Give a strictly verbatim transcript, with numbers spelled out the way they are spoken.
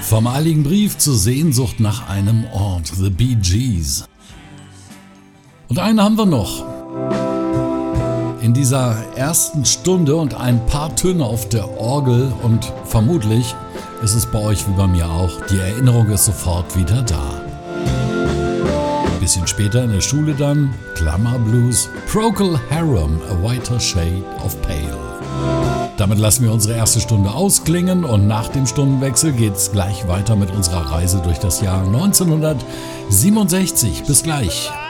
Vom Eiligen Brief zur Sehnsucht nach einem Ort, The Bee Gees. Und einen haben wir noch. In dieser ersten Stunde und ein paar Töne auf der Orgel und vermutlich ist es bei euch wie bei mir auch, die Erinnerung ist sofort wieder da. Ein bisschen später in der Schule dann, Klammer Blues, Procol Harum, A Whiter Shade of Pale. Damit lassen wir unsere erste Stunde ausklingen und nach dem Stundenwechsel geht's gleich weiter mit unserer Reise durch das Jahr neunzehnhundertsiebenundsechzig. Bis gleich.